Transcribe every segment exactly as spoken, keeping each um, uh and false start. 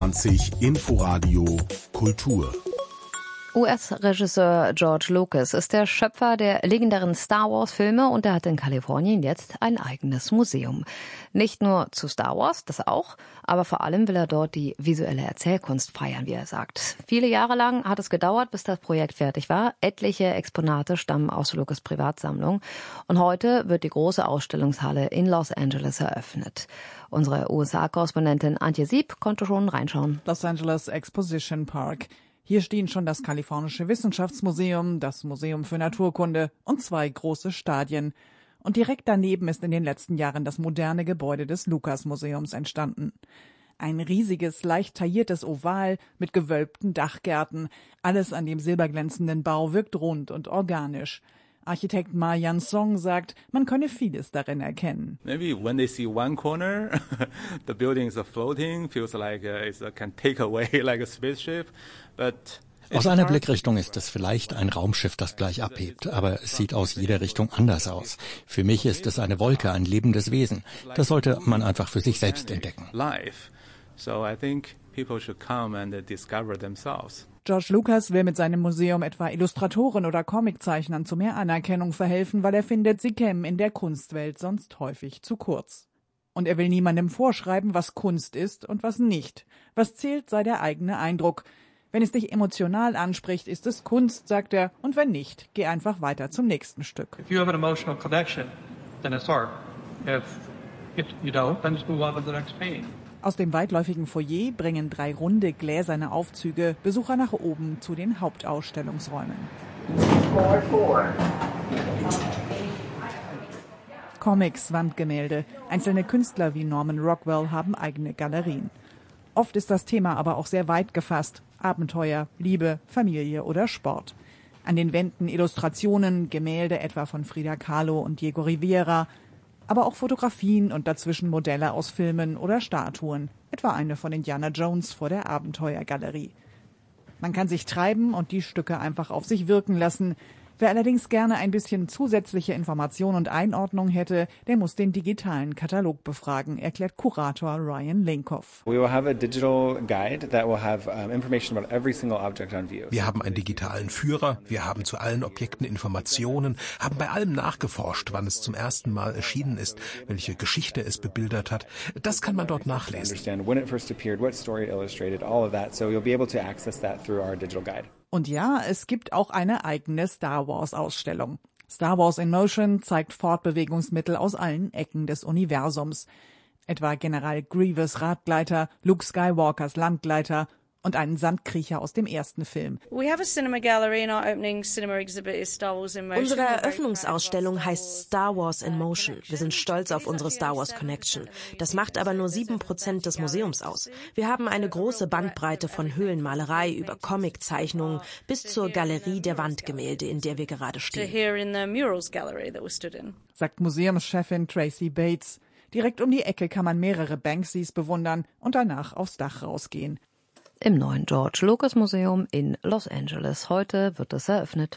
zwanzig Inforadio Kultur. U S-Regisseur George Lucas ist der Schöpfer der legendären Star Wars-Filme und er hat in Kalifornien jetzt ein eigenes Museum. Nicht nur zu Star Wars, das auch, aber vor allem will er dort die visuelle Erzählkunst feiern, wie er sagt. Viele Jahre lang hat es gedauert, bis das Projekt fertig war. Etliche Exponate stammen aus Lucas' Privatsammlung und heute wird die große Ausstellungshalle in Los Angeles eröffnet. Unsere U S A-Korrespondentin Antje Sieb konnte schon reinschauen. Los Angeles Exposition Park. Hier stehen schon das Kalifornische Wissenschaftsmuseum, das Museum für Naturkunde und zwei große Stadien. Und direkt daneben ist in den letzten Jahren das moderne Gebäude des Lucas-Museums entstanden. Ein riesiges, leicht tailliertes Oval mit gewölbten Dachgärten. Alles an dem silberglänzenden Bau wirkt rund und organisch. Architekt Ma Yan-song sagt, man könne vieles darin erkennen. Maybe when they see one corner, the building is floating, feels like uh, it can take away like a spaceship, but aus einer Blickrichtung ist es vielleicht ein Raumschiff, das gleich abhebt, aber es sieht aus jeder Richtung anders aus. Für mich ist es eine Wolke, ein lebendes Wesen. Das sollte man einfach für sich selbst entdecken. So I think people should come and discover themselves. George Lucas will mit seinem Museum etwa Illustratoren oder Comiczeichnern zu mehr Anerkennung verhelfen, weil er findet, sie kämen in der Kunstwelt sonst häufig zu kurz. Und er will niemandem vorschreiben, was Kunst ist und was nicht. Was zählt, sei der eigene Eindruck. Wenn es dich emotional anspricht, ist es Kunst, sagt er, und wenn nicht, geh einfach weiter zum nächsten Stück. If you have an emotional connection, then it's art. If, if you don't, then just move on to the next painting. Aus dem weitläufigen Foyer bringen drei runde gläserne Aufzüge Besucher nach oben zu den Hauptausstellungsräumen. Comics, Wandgemälde, einzelne Künstler wie Norman Rockwell haben eigene Galerien. Oft ist das Thema aber auch sehr weit gefasst. Abenteuer, Liebe, Familie oder Sport. An den Wänden Illustrationen, Gemälde etwa von Frida Kahlo und Diego Rivera, aber auch Fotografien und dazwischen Modelle aus Filmen oder Statuen, etwa eine von Indiana Jones vor der Abenteuergalerie. Man kann sich treiben und die Stücke einfach auf sich wirken lassen. Wer allerdings gerne ein bisschen zusätzliche Information und Einordnung hätte, der muss den digitalen Katalog befragen, erklärt Kurator Ryan Linkoff. Wir haben einen digitalen Führer, wir haben zu allen Objekten Informationen, haben bei allem nachgeforscht, wann es zum ersten Mal erschienen ist, welche Geschichte es bebildert hat. Das kann man dort nachlesen. Und ja, es gibt auch eine eigene Star Wars-Ausstellung. Star Wars in Motion zeigt Fortbewegungsmittel aus allen Ecken des Universums. Etwa General Grievous Radgleiter, Luke Skywalkers Landgleiter und einen Sandkriecher aus dem ersten Film. Unsere Eröffnungsausstellung heißt Star Wars in Motion. Wir sind stolz auf unsere Star Wars Connection. Das macht aber nur sieben Prozent des Museums aus. Wir haben eine große Bandbreite von Höhlenmalerei über Comiczeichnungen bis zur Galerie der Wandgemälde, in der wir gerade stehen. Sagt Museumschefin Tracy Bates. Direkt um die Ecke kann man mehrere Banksys bewundern und danach aufs Dach rausgehen. Im neuen George Lucas Museum in Los Angeles. Heute wird es eröffnet.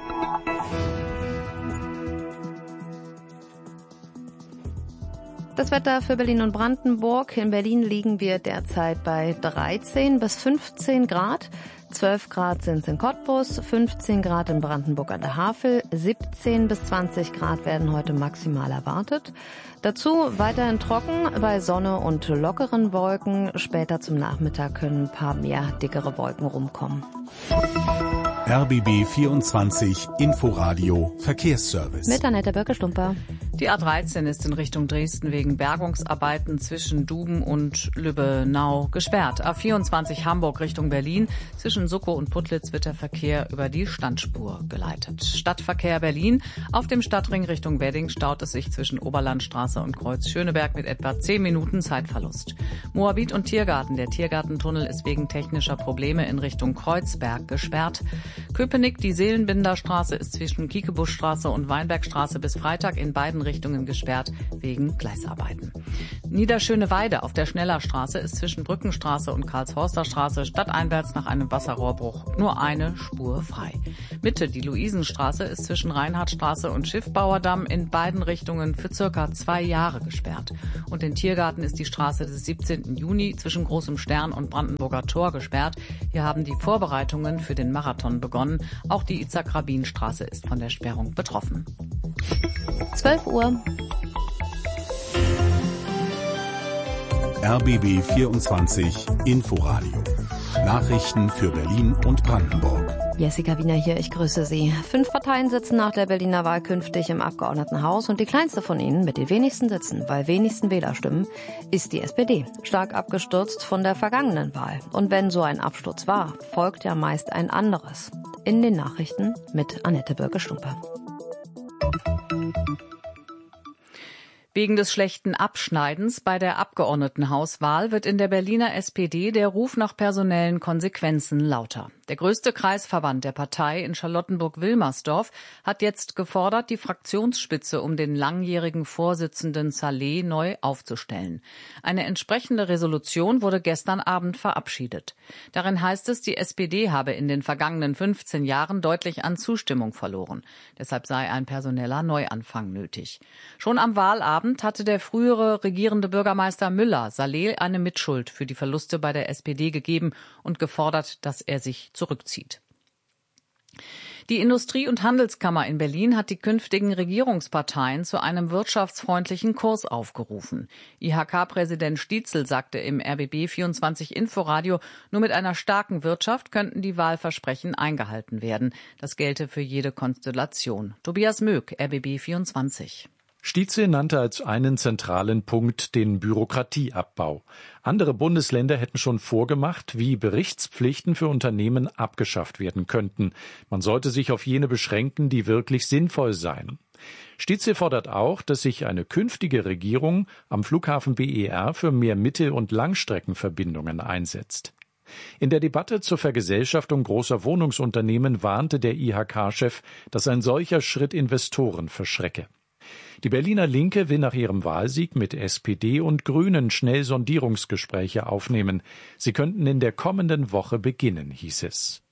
Das Wetter für Berlin und Brandenburg. In Berlin liegen wir derzeit bei dreizehn bis fünfzehn Grad. zwölf Grad sind es in Cottbus, fünfzehn Grad in Brandenburg an der Havel, siebzehn bis zwanzig Grad werden heute maximal erwartet. Dazu weiterhin trocken bei Sonne und lockeren Wolken. Später zum Nachmittag können ein paar mehr dickere Wolken rumkommen. R B B vierundzwanzig Inforadio Verkehrsservice. Mit Annette Birke-Stumper. Die A dreizehn ist in Richtung Dresden wegen Bergungsarbeiten zwischen Duben und Lübbenau gesperrt. A vierundzwanzig Hamburg Richtung Berlin. Zwischen Suckow und Putlitz wird der Verkehr über die Standspur geleitet. Stadtverkehr Berlin. Auf dem Stadtring Richtung Wedding staut es sich zwischen Oberlandstraße und Kreuz Schöneberg mit etwa zehn Minuten Zeitverlust. Moabit und Tiergarten. Der Tiergartentunnel ist wegen technischer Probleme in Richtung Kreuzberg gesperrt. Köpenick, die Seelenbinderstraße ist zwischen Kiekebuschstraße und Weinbergstraße bis Freitag in beiden Richtungen gesperrt wegen Gleisarbeiten. Niederschöneweide auf der Schnellerstraße ist zwischen Brückenstraße und Karlshorster Straße stadteinwärts nach einem Wasserrohrbruch nur eine Spur frei. Mitte die Luisenstraße ist zwischen Reinhardtstraße und Schiffbauerdamm in beiden Richtungen für circa zwei Jahre gesperrt. Und in Tiergarten ist die Straße des siebzehnten Juni zwischen Großem Stern und Brandenburger Tor gesperrt. Hier haben die Vorbereitungen für den Marathon begonnen. Auch die Itzhak-Rabin-Straße ist von der Sperrung betroffen. zwölf Uhr. R B B vierundzwanzig Inforadio. Nachrichten für Berlin und Brandenburg. Jessica Wiener hier, ich grüße Sie. Fünf Parteien sitzen nach der Berliner Wahl künftig im Abgeordnetenhaus und die kleinste von ihnen mit den wenigsten Sitzen, bei wenigsten Wählerstimmen, ist die S P D. Stark abgestürzt von der vergangenen Wahl. Und wenn so ein Absturz war, folgt ja meist ein anderes. In den Nachrichten mit Annette Birke-Stumper. Wegen des schlechten Abschneidens bei der Abgeordnetenhauswahl wird in der Berliner S P D der Ruf nach personellen Konsequenzen lauter. Der größte Kreisverband der Partei in Charlottenburg-Wilmersdorf hat jetzt gefordert, die Fraktionsspitze um den langjährigen Vorsitzenden Saleh neu aufzustellen. Eine entsprechende Resolution wurde gestern Abend verabschiedet. Darin heißt es, die S P D habe in den vergangenen fünfzehn Jahren deutlich an Zustimmung verloren. Deshalb sei ein personeller Neuanfang nötig. Schon am Wahlabend hatte der frühere regierende Bürgermeister Müller Saleh eine Mitschuld für die Verluste bei der S P D gegeben und gefordert, dass er sich zurückzieht. Die Industrie- und Handelskammer in Berlin hat die künftigen Regierungsparteien zu einem wirtschaftsfreundlichen Kurs aufgerufen. I H K-Präsident Stietzel sagte im R B B vierundzwanzig Inforadio, nur mit einer starken Wirtschaft könnten die Wahlversprechen eingehalten werden. Das gelte für jede Konstellation. Tobias Möck, R B B vierundzwanzig. Stietzel nannte als einen zentralen Punkt den Bürokratieabbau. Andere Bundesländer hätten schon vorgemacht, wie Berichtspflichten für Unternehmen abgeschafft werden könnten. Man sollte sich auf jene beschränken, die wirklich sinnvoll seien. Stietzel fordert auch, dass sich eine künftige Regierung am Flughafen B E R für mehr Mittel- und Langstreckenverbindungen einsetzt. In der Debatte zur Vergesellschaftung großer Wohnungsunternehmen warnte der I H K-Chef, dass ein solcher Schritt Investoren verschrecke. Die Berliner Linke will nach ihrem Wahlsieg mit S P D und Grünen schnell Sondierungsgespräche aufnehmen. Sie könnten in der kommenden Woche beginnen, hieß es.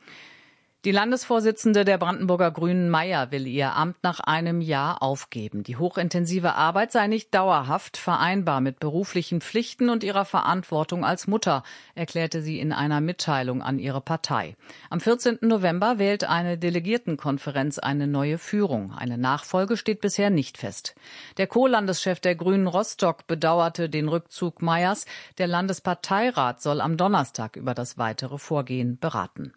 Die Landesvorsitzende der Brandenburger Grünen Meier will ihr Amt nach einem Jahr aufgeben. Die hochintensive Arbeit sei nicht dauerhaft vereinbar mit beruflichen Pflichten und ihrer Verantwortung als Mutter, erklärte sie in einer Mitteilung an ihre Partei. Am vierzehnten November wählt eine Delegiertenkonferenz eine neue Führung. Eine Nachfolge steht bisher nicht fest. Der Co-Landeschef der Grünen Rostock bedauerte den Rückzug Meiers. Der Landesparteirat soll am Donnerstag über das weitere Vorgehen beraten.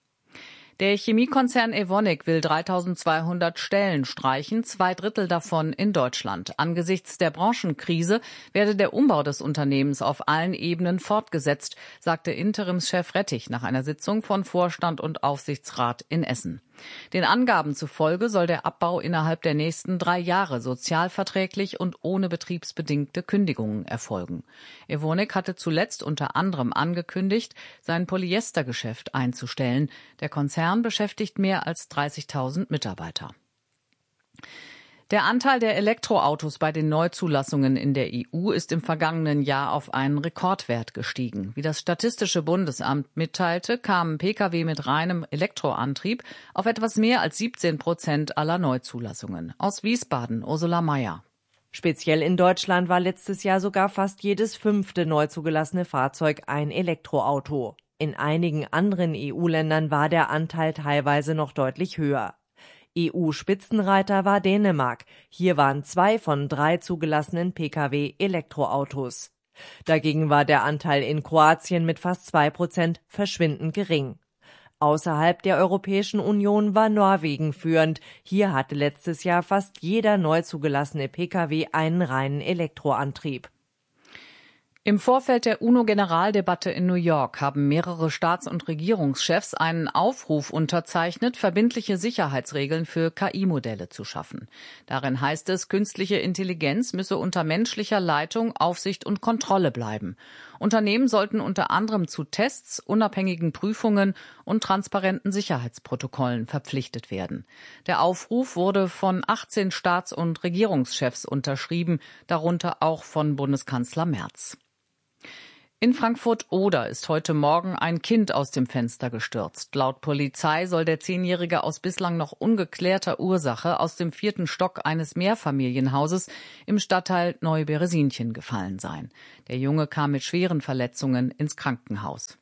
Der Chemiekonzern Evonik will dreitausendzweihundert Stellen streichen, zwei Drittel davon in Deutschland. Angesichts der Branchenkrise werde der Umbau des Unternehmens auf allen Ebenen fortgesetzt, sagte Interimschef Rettich nach einer Sitzung von Vorstand und Aufsichtsrat in Essen. Den Angaben zufolge soll der Abbau innerhalb der nächsten drei Jahre sozialverträglich und ohne betriebsbedingte Kündigungen erfolgen. Evonik hatte zuletzt unter anderem angekündigt, sein Polyestergeschäft einzustellen. Der Konzern beschäftigt mehr als dreißigtausend Mitarbeiter. Der Anteil der Elektroautos bei den Neuzulassungen in der E U ist im vergangenen Jahr auf einen Rekordwert gestiegen. Wie das Statistische Bundesamt mitteilte, kamen Pkw mit reinem Elektroantrieb auf etwas mehr als siebzehn Prozent aller Neuzulassungen. Aus Wiesbaden, Ursula Mayer. Speziell in Deutschland war letztes Jahr sogar fast jedes fünfte neu zugelassene Fahrzeug ein Elektroauto. In einigen anderen E U-Ländern war der Anteil teilweise noch deutlich höher. E U-Spitzenreiter war Dänemark. Hier waren zwei von drei zugelassenen Pkw Elektroautos. Dagegen war der Anteil in Kroatien mit fast zwei Prozent verschwindend gering. Außerhalb der Europäischen Union war Norwegen führend. Hier hatte letztes Jahr fast jeder neu zugelassene Pkw einen reinen Elektroantrieb. Im Vorfeld der UNO-Generaldebatte in New York haben mehrere Staats- und Regierungschefs einen Aufruf unterzeichnet, verbindliche Sicherheitsregeln für K I-Modelle zu schaffen. Darin heißt es, künstliche Intelligenz müsse unter menschlicher Leitung, Aufsicht und Kontrolle bleiben. Unternehmen sollten unter anderem zu Tests, unabhängigen Prüfungen und transparenten Sicherheitsprotokollen verpflichtet werden. Der Aufruf wurde von achtzehn Staats- und Regierungschefs unterschrieben, darunter auch von Bundeskanzler Merz. In Frankfurt-Oder ist heute Morgen ein Kind aus dem Fenster gestürzt. Laut Polizei soll der Zehnjährige aus bislang noch ungeklärter Ursache aus dem vierten Stock eines Mehrfamilienhauses im Stadtteil Neuberesinchen gefallen sein. Der Junge kam mit schweren Verletzungen ins Krankenhaus.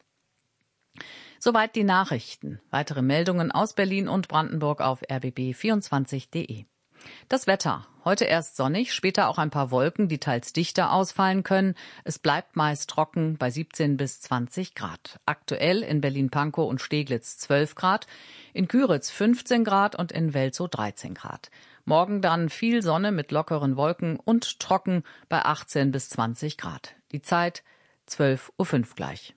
Soweit die Nachrichten. Weitere Meldungen aus Berlin und Brandenburg auf r b b vierundzwanzig punkt d e. Das Wetter. Heute erst sonnig, später auch ein paar Wolken, die teils dichter ausfallen können. Es bleibt meist trocken bei siebzehn bis zwanzig Grad. Aktuell in Berlin-Pankow und Steglitz zwölf Grad, in Küritz fünfzehn Grad und in Welzow dreizehn Grad. Morgen dann viel Sonne mit lockeren Wolken und trocken bei achtzehn bis zwanzig Grad. Die Zeit zwölf Uhr fünf gleich.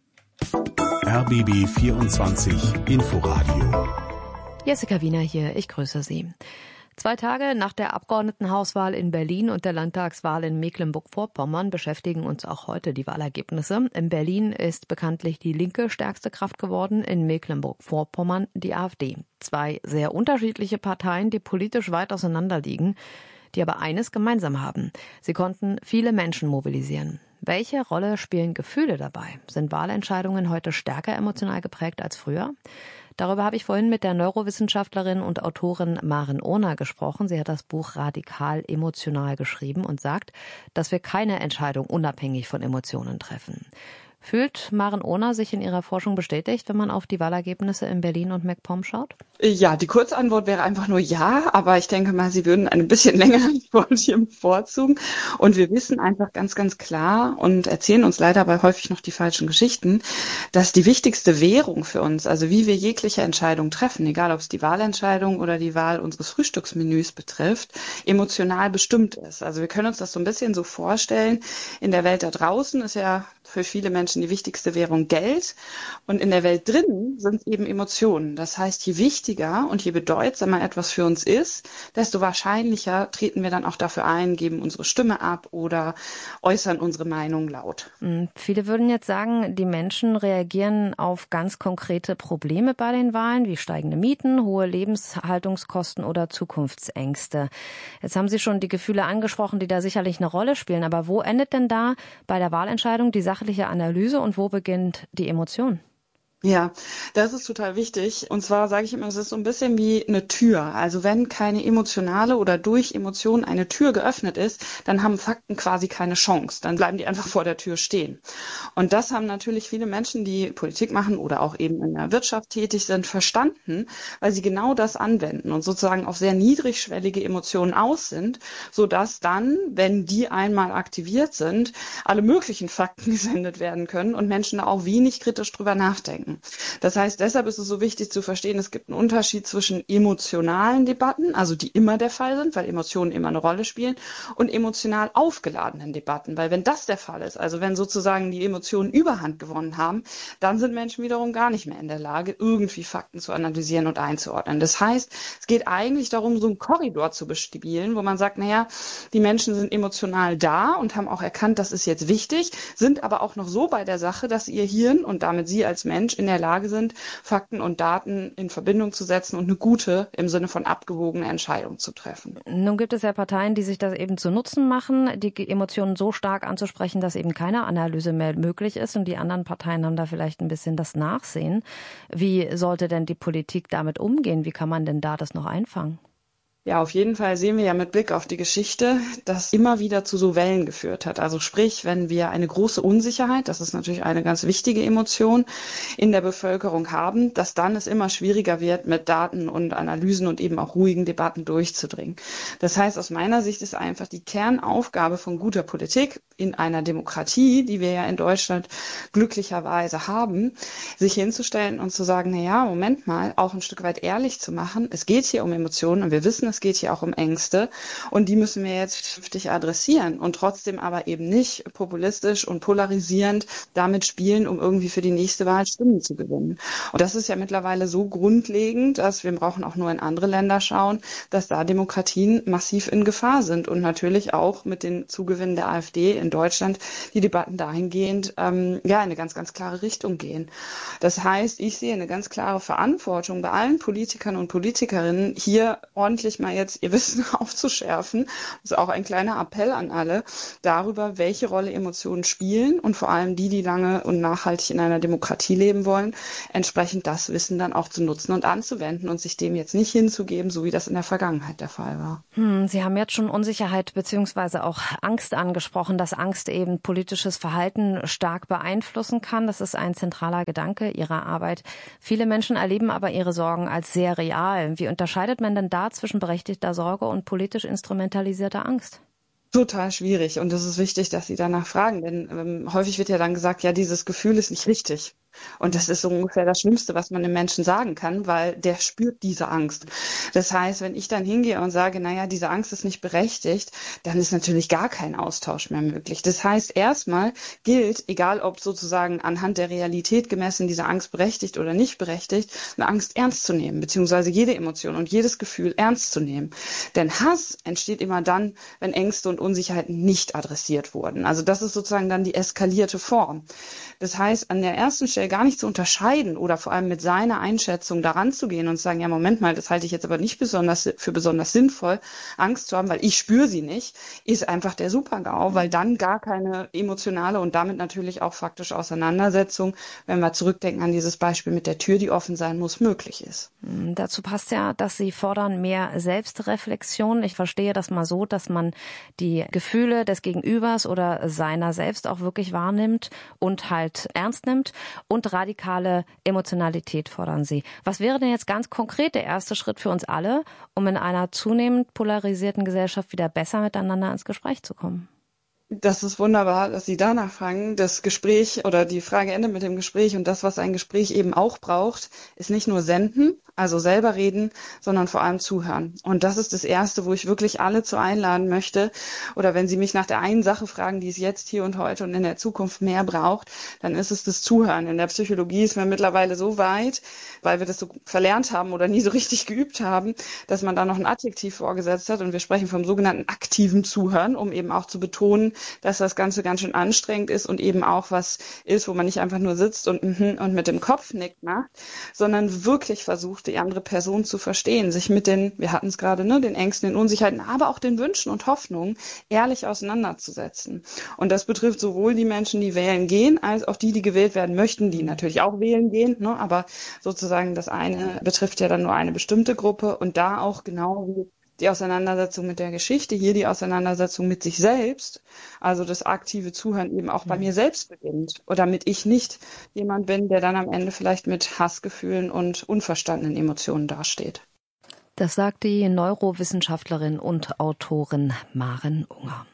R B B vierundzwanzig Inforadio. Jessica Wiener hier, ich grüße Sie. Zwei Tage nach der Abgeordnetenhauswahl in Berlin und der Landtagswahl in Mecklenburg-Vorpommern beschäftigen uns auch heute die Wahlergebnisse. In Berlin ist bekanntlich die Linke stärkste Kraft geworden, in Mecklenburg-Vorpommern die AfD. Zwei sehr unterschiedliche Parteien, die politisch weit auseinander liegen, die aber eines gemeinsam haben. Sie konnten viele Menschen mobilisieren. Welche Rolle spielen Gefühle dabei? Sind Wahlentscheidungen heute stärker emotional geprägt als früher? Darüber habe ich vorhin mit der Neurowissenschaftlerin und Autorin Maren Ohner gesprochen. Sie hat das Buch Radikal emotional geschrieben und sagt, dass wir keine Entscheidung unabhängig von Emotionen treffen. Fühlt Maren Ohner sich in ihrer Forschung bestätigt, wenn man auf die Wahlergebnisse in Berlin und MacPom schaut? Ja, die Kurzantwort wäre einfach nur ja, aber ich denke mal, Sie würden eine bisschen längere Antwort hier bevorzugen. Und wir wissen einfach ganz, ganz klar und erzählen uns leider aber häufig noch die falschen Geschichten, dass die wichtigste Währung für uns, also wie wir jegliche Entscheidung treffen, egal ob es die Wahlentscheidung oder die Wahl unseres Frühstücksmenüs betrifft, emotional bestimmt ist. Also wir können uns das so ein bisschen so vorstellen, in der Welt da draußen ist ja für viele Menschen die wichtigste Währung Geld und in der Welt drinnen sind eben Emotionen. Das heißt, je wichtiger und je bedeutsamer etwas für uns ist, desto wahrscheinlicher treten wir dann auch dafür ein, geben unsere Stimme ab oder äußern unsere Meinung laut. Viele würden jetzt sagen, die Menschen reagieren auf ganz konkrete Probleme bei den Wahlen, wie steigende Mieten, hohe Lebenshaltungskosten oder Zukunftsängste. Jetzt haben Sie schon die Gefühle angesprochen, die da sicherlich eine Rolle spielen. Aber wo endet denn da bei der Wahlentscheidung die sachliche Analyse und wo beginnt die Emotion? Ja, das ist total wichtig. Und zwar sage ich immer, es ist so ein bisschen wie eine Tür. Also wenn keine emotionale oder durch Emotionen eine Tür geöffnet ist, dann haben Fakten quasi keine Chance. Dann bleiben die einfach vor der Tür stehen. Und das haben natürlich viele Menschen, die Politik machen oder auch eben in der Wirtschaft tätig sind, verstanden, weil sie genau das anwenden und sozusagen auf sehr niedrigschwellige Emotionen aus sind, sodass dann, wenn die einmal aktiviert sind, alle möglichen Fakten gesendet werden können und Menschen da auch wenig kritisch drüber nachdenken. Das heißt, deshalb ist es so wichtig zu verstehen, es gibt einen Unterschied zwischen emotionalen Debatten, also die immer der Fall sind, weil Emotionen immer eine Rolle spielen, und emotional aufgeladenen Debatten, weil wenn das der Fall ist, also wenn sozusagen die Emotionen Überhand gewonnen haben, dann sind Menschen wiederum gar nicht mehr in der Lage, irgendwie Fakten zu analysieren und einzuordnen. Das heißt, es geht eigentlich darum, so einen Korridor zu bespielen, wo man sagt, naja, die Menschen sind emotional da und haben auch erkannt, das ist jetzt wichtig, sind aber auch noch so bei der Sache, dass ihr Hirn und damit Sie als Mensch in der Lage sind, Fakten und Daten in Verbindung zu setzen und eine gute, im Sinne von abgewogene Entscheidung zu treffen. Nun gibt es ja Parteien, die sich das eben zu Nutzen machen, die Emotionen so stark anzusprechen, dass eben keine Analyse mehr möglich ist und die anderen Parteien haben da vielleicht ein bisschen das Nachsehen. Wie sollte denn die Politik damit umgehen? Wie kann man denn da das noch einfangen? Ja, auf jeden Fall sehen wir ja mit Blick auf die Geschichte, dass immer wieder zu so Wellen geführt hat. Also sprich, wenn wir eine große Unsicherheit, das ist natürlich eine ganz wichtige Emotion, in der Bevölkerung haben, dass dann es immer schwieriger wird, mit Daten und Analysen und eben auch ruhigen Debatten durchzudringen. Das heißt, aus meiner Sicht ist einfach die Kernaufgabe von guter Politik in einer Demokratie, die wir ja in Deutschland glücklicherweise haben, sich hinzustellen und zu sagen, na ja, Moment mal, auch ein Stück weit ehrlich zu machen. Es geht hier um Emotionen und wir wissen, Es geht hier auch um Ängste und die müssen wir jetzt vernünftig adressieren und trotzdem aber eben nicht populistisch und polarisierend damit spielen, um irgendwie für die nächste Wahl Stimmen zu gewinnen. Und das ist ja mittlerweile so grundlegend, dass wir brauchen auch nur in andere Länder schauen, dass da Demokratien massiv in Gefahr sind und natürlich auch mit den Zugewinnen der AfD in Deutschland die Debatten dahingehend ähm, ja in eine ganz, ganz klare Richtung gehen. Das heißt, ich sehe eine ganz klare Verantwortung bei allen Politikern und Politikerinnen, hier ordentlich mal jetzt ihr Wissen aufzuschärfen. Das ist auch ein kleiner Appell an alle, darüber, welche Rolle Emotionen spielen und vor allem die, die lange und nachhaltig in einer Demokratie leben wollen, entsprechend das Wissen dann auch zu nutzen und anzuwenden und sich dem jetzt nicht hinzugeben, so wie das in der Vergangenheit der Fall war. Hm, Sie haben jetzt schon Unsicherheit beziehungsweise auch Angst angesprochen, dass Angst eben politisches Verhalten stark beeinflussen kann. Das ist ein zentraler Gedanke Ihrer Arbeit. Viele Menschen erleben aber ihre Sorgen als sehr real. Wie unterscheidet man denn da zwischen berechtigter Sorge und politisch instrumentalisierter Angst? Total schwierig und es ist wichtig, dass Sie danach fragen, denn ähm, häufig wird ja dann gesagt, ja, dieses Gefühl ist nicht richtig. Und das ist so ungefähr das Schlimmste, was man dem Menschen sagen kann, weil der spürt diese Angst. Das heißt, wenn ich dann hingehe und sage, naja, diese Angst ist nicht berechtigt, dann ist natürlich gar kein Austausch mehr möglich. Das heißt, erstmal gilt, egal ob sozusagen anhand der Realität gemessen diese Angst berechtigt oder nicht berechtigt, eine Angst ernst zu nehmen, beziehungsweise jede Emotion und jedes Gefühl ernst zu nehmen. Denn Hass entsteht immer dann, wenn Ängste und Unsicherheiten nicht adressiert wurden. Also das ist sozusagen dann die eskalierte Form. Das heißt, an der ersten Stelle gar nicht zu unterscheiden oder vor allem mit seiner Einschätzung daran zu gehen und zu sagen, ja, Moment mal, das halte ich jetzt aber nicht besonders für besonders sinnvoll, Angst zu haben, weil ich spüre sie nicht, ist einfach der Super-GAU, weil dann gar keine emotionale und damit natürlich auch faktische Auseinandersetzung, wenn wir zurückdenken an dieses Beispiel mit der Tür, die offen sein muss, möglich ist. Dazu passt ja, dass Sie fordern mehr Selbstreflexion. Ich verstehe das mal so, dass man die Gefühle des Gegenübers oder seiner selbst auch wirklich wahrnimmt und halt ernst nimmt. Und radikale Emotionalität fordern Sie. Was wäre denn jetzt ganz konkret der erste Schritt für uns alle, um in einer zunehmend polarisierten Gesellschaft wieder besser miteinander ins Gespräch zu kommen? Das ist wunderbar, dass Sie danach fragen. Das Gespräch oder die Frage endet mit dem Gespräch und das, was ein Gespräch eben auch braucht, ist nicht nur senden, also selber reden, sondern vor allem zuhören. Und das ist das Erste, wo ich wirklich alle zu einladen möchte. Oder wenn Sie mich nach der einen Sache fragen, die es jetzt, hier und heute und in der Zukunft mehr braucht, dann ist es das Zuhören. In der Psychologie ist man mittlerweile so weit, weil wir das so verlernt haben oder nie so richtig geübt haben, dass man da noch ein Adjektiv vorgesetzt hat. Und wir sprechen vom sogenannten aktiven Zuhören, um eben auch zu betonen, dass das Ganze ganz schön anstrengend ist und eben auch was ist, wo man nicht einfach nur sitzt und, und mit dem Kopf nickt macht, sondern wirklich versucht, die andere Person zu verstehen, sich mit den, wir hatten es gerade, ne, den Ängsten, den Unsicherheiten, aber auch den Wünschen und Hoffnungen ehrlich auseinanderzusetzen. Und das betrifft sowohl die Menschen, die wählen gehen, als auch die, die gewählt werden möchten, die natürlich auch wählen gehen, ne, aber sozusagen das eine betrifft ja dann nur eine bestimmte Gruppe und da auch genau wie die Auseinandersetzung mit der Geschichte, hier die Auseinandersetzung mit sich selbst, also das aktive Zuhören eben auch bei mir selbst beginnt. Oder damit ich nicht jemand bin, der dann am Ende vielleicht mit Hassgefühlen und unverstandenen Emotionen dasteht. Das sagt die Neurowissenschaftlerin und Autorin Maren Unger.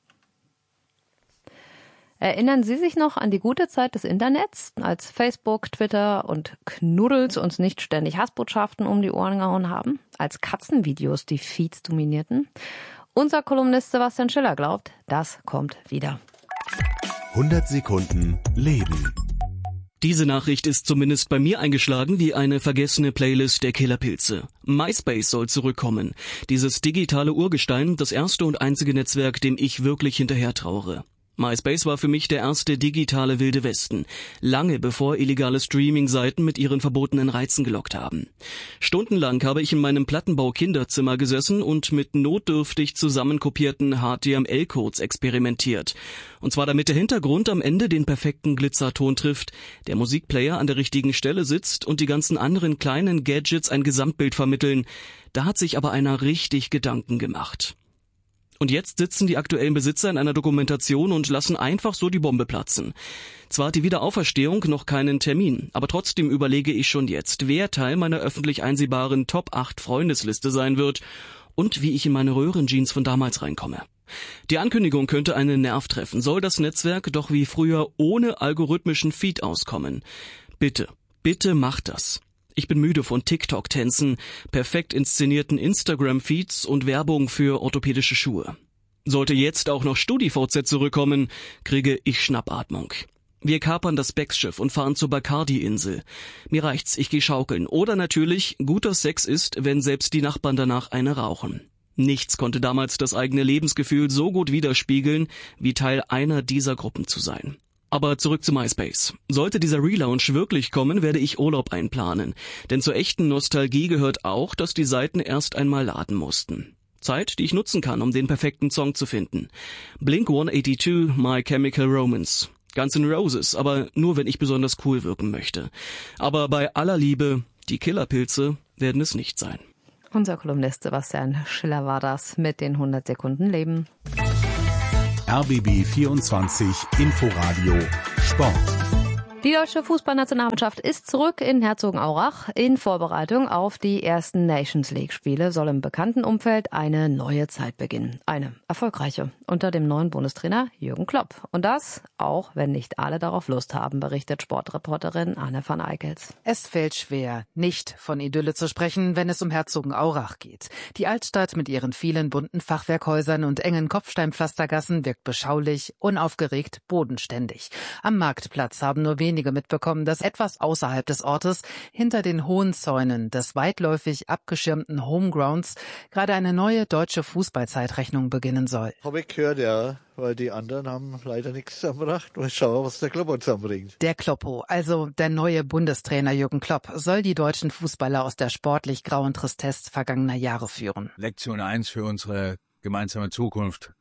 Erinnern Sie sich noch an die gute Zeit des Internets, als Facebook, Twitter und Knuddels uns nicht ständig Hassbotschaften um die Ohren gehauen haben, als Katzenvideos die Feeds dominierten? Unser Kolumnist Sebastian Schiller glaubt, das kommt wieder. hundert Sekunden Leben. Diese Nachricht ist zumindest bei mir eingeschlagen wie eine vergessene Playlist der Killerpilze. MySpace soll zurückkommen. Dieses digitale Urgestein, das erste und einzige Netzwerk, dem ich wirklich hinterher trauere. MySpace war für mich der erste digitale Wilde Westen, lange bevor illegale Streaming-Seiten mit ihren verbotenen Reizen gelockt haben. Stundenlang habe ich in meinem Plattenbau-Kinderzimmer gesessen und mit notdürftig zusammenkopierten H T M L-Codes experimentiert. Und zwar damit der Hintergrund am Ende den perfekten Glitzerton trifft, der Musikplayer an der richtigen Stelle sitzt und die ganzen anderen kleinen Gadgets ein Gesamtbild vermitteln. Da hat sich aber einer richtig Gedanken gemacht. Und jetzt sitzen die aktuellen Besitzer in einer Dokumentation und lassen einfach so die Bombe platzen. Zwar hat die Wiederauferstehung noch keinen Termin, aber trotzdem überlege ich schon jetzt, wer Teil meiner öffentlich einsehbaren Top acht Freundesliste sein wird und wie ich in meine Röhrenjeans von damals reinkomme. Die Ankündigung könnte einen Nerv treffen. Soll das Netzwerk doch wie früher ohne algorithmischen Feed auskommen? Bitte, bitte macht das. Ich bin müde von TikTok-Tänzen, perfekt inszenierten Instagram-Feeds und Werbung für orthopädische Schuhe. Sollte jetzt auch noch StudiVZ zurückkommen, kriege ich Schnappatmung. Wir kapern das Becks-Schiff und fahren zur Bacardi-Insel. Mir reicht's, ich geh schaukeln. Oder natürlich, guter Sex ist, wenn selbst die Nachbarn danach eine rauchen. Nichts konnte damals das eigene Lebensgefühl so gut widerspiegeln, wie Teil einer dieser Gruppen zu sein. Aber zurück zu MySpace. Sollte dieser Relaunch wirklich kommen, werde ich Urlaub einplanen. Denn zur echten Nostalgie gehört auch, dass die Seiten erst einmal laden mussten. Zeit, die ich nutzen kann, um den perfekten Song zu finden. Blink one eighty-two, My Chemical Romance. Guns N' Roses, aber nur, wenn ich besonders cool wirken möchte. Aber bei aller Liebe, die Killerpilze werden es nicht sein. Unser Kolumnist Sebastian Schiller war das mit den hundert Sekunden Leben. R B B vierundzwanzig Inforadio Sport. Die deutsche Fußballnationalmannschaft ist zurück in Herzogenaurach. In Vorbereitung auf die ersten Nations League-Spiele soll im bekannten Umfeld eine neue Zeit beginnen. Eine erfolgreiche unter dem neuen Bundestrainer Jürgen Klopp. Und das, auch wenn nicht alle darauf Lust haben, berichtet Sportreporterin Anne van Eickels. Es fällt schwer, nicht von Idylle zu sprechen, wenn es um Herzogenaurach geht. Die Altstadt mit ihren vielen bunten Fachwerkhäusern und engen Kopfsteinpflastergassen wirkt beschaulich, unaufgeregt, bodenständig. Am Marktplatz haben nur wenige Wenige mitbekommen, dass etwas außerhalb des Ortes, hinter den hohen Zäunen des weitläufig abgeschirmten Homegrounds, gerade eine neue deutsche Fußballzeitrechnung beginnen soll. Habe ich gehört, ja, weil die anderen haben leider nichts zusammengebracht. Mal schauen, was der Kloppo zusammenbringt. Der Kloppo, also der neue Bundestrainer Jürgen Klopp, soll die deutschen Fußballer aus der sportlich grauen Tristesse vergangener Jahre führen. Lektion eins für unsere gemeinsame Zukunft.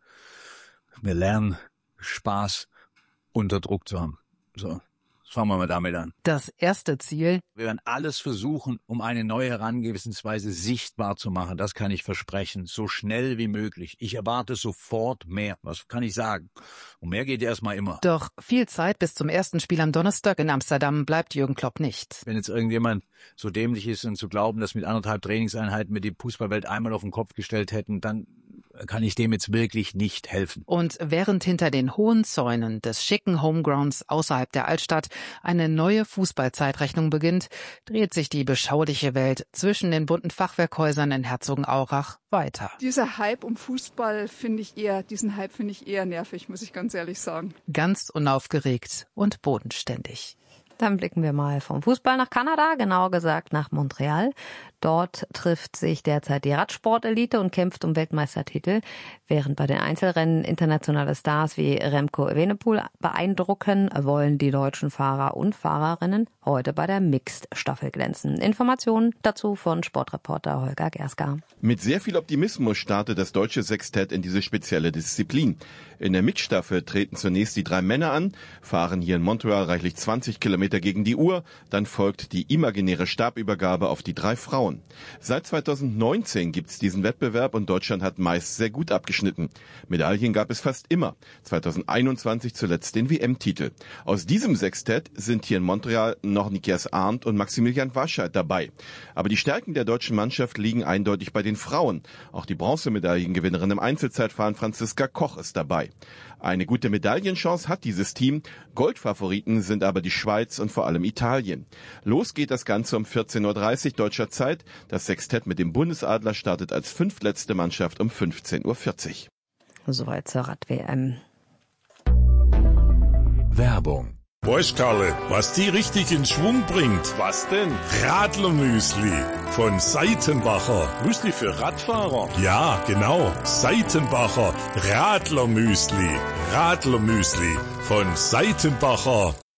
Wir lernen, Spaß unter Druck zu haben. So. Fangen wir mal damit an. Das erste Ziel? Wir werden alles versuchen, um eine neue Herangehensweise sichtbar zu machen. Das kann ich versprechen. So schnell wie möglich. Ich erwarte sofort mehr. Was kann ich sagen? Und mehr geht erstmal immer. Doch viel Zeit bis zum ersten Spiel am Donnerstag in Amsterdam bleibt Jürgen Klopp nicht. Wenn jetzt irgendjemand so dämlich ist und zu glauben, dass mit anderthalb Trainingseinheiten wir die Fußballwelt einmal auf den Kopf gestellt hätten, dann kann ich dem jetzt wirklich nicht helfen. Und während hinter den hohen Zäunen des schicken Homegrounds außerhalb der Altstadt eine neue Fußballzeitrechnung beginnt, dreht sich die beschauliche Welt zwischen den bunten Fachwerkhäusern in Herzogenaurach weiter. Dieser Hype um Fußball finde ich eher, diesen Hype finde ich eher nervig, muss ich ganz ehrlich sagen. Ganz unaufgeregt und bodenständig. Dann blicken wir mal vom Fußball nach Kanada, genauer gesagt nach Montreal. Dort trifft sich derzeit die Radsportelite und kämpft um Weltmeistertitel, während bei den Einzelrennen internationale Stars wie Remco Evenepoel beeindrucken, wollen die deutschen Fahrer und Fahrerinnen heute bei der Mixed-Staffel glänzen. Informationen dazu von Sportreporter Holger Gerska. Mit sehr viel Optimismus startet das deutsche Sextett in diese spezielle Disziplin. In der Mixed-Staffel treten zunächst die drei Männer an, fahren hier in Montreal reichlich zwanzig Kilometer gegen die Uhr, dann folgt die imaginäre Stabübergabe auf die drei Frauen. Seit zweitausendneunzehn gibt es diesen Wettbewerb und Deutschland hat meist sehr gut abgeschnitten. Medaillen gab es fast immer. zweitausendeinundzwanzig zuletzt den W M-Titel. Aus diesem Sextett sind hier in Montreal noch Nikias Arndt und Maximilian Warscheid dabei. Aber die Stärken der deutschen Mannschaft liegen eindeutig bei den Frauen. Auch die Bronzemedaillengewinnerin im Einzelzeitfahren Franziska Koch ist dabei. Eine gute Medaillenchance hat dieses Team. Goldfavoriten sind aber die Schweiz und vor allem Italien. Los geht das Ganze um vierzehn Uhr dreißig deutscher Zeit. Das Sextett mit dem Bundesadler startet als fünftletzte Mannschaft um fünfzehn Uhr vierzig. Soweit zur Rad-W M. Werbung. Weißt Karle, was die richtig in Schwung bringt? Was denn? Radlermüsli von Seitenbacher. Müsli für Radfahrer? Ja, genau. Seitenbacher Radlermüsli. Radlermüsli von Seitenbacher.